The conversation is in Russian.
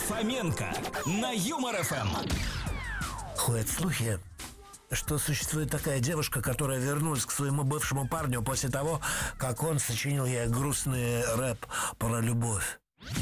Фоменко на Юмор ФМ. Ходят слухи, что существует такая девушка, которая вернулась к своему бывшему парню после того, как он сочинил ей грустный рэп про любовь.